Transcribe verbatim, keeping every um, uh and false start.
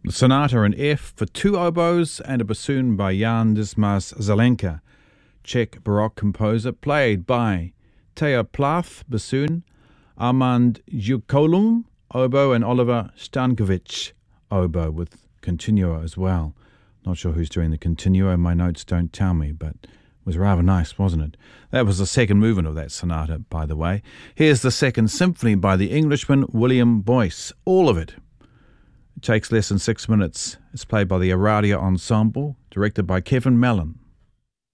Sonata in F for two oboes and a bassoon by Jan Dismas Zelenka, Czech Baroque composer, played by Teo Plath, bassoon, Armand Jukolum, oboe, and Oliver Stankovic, oboe, with continuo as well. Not sure who's doing the continuo, my notes don't tell me, but it was rather nice, wasn't it? That was the second movement of that sonata, by the way. Here's the second symphony by the Englishman William Boyce, all of it. It takes less than six minutes. It's played by the Aradia Ensemble, directed by Kevin Mellon.